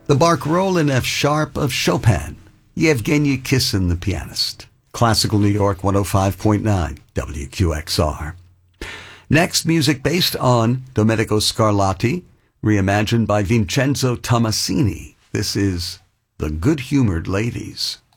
The Barcarolle in F sharp of Chopin, Yevgeny Kissin, the pianist. Classical New York 105.9 WQXR. Next, music based on Domenico Scarlatti, reimagined by Vincenzo Tommasini. This is The Good-Humored Ladies.